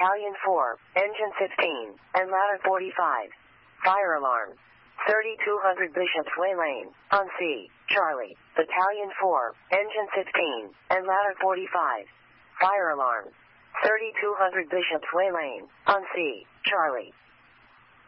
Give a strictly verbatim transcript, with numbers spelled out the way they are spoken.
Battalion four, Engine fifteen, and Ladder forty-five. Fire alarm. thirty-two hundred Bishop's Way Lane, on C, Charlie. Battalion four, Engine fifteen, and Ladder forty-five. Fire alarm. thirty-two hundred Bishop's Way Lane, on C, Charlie.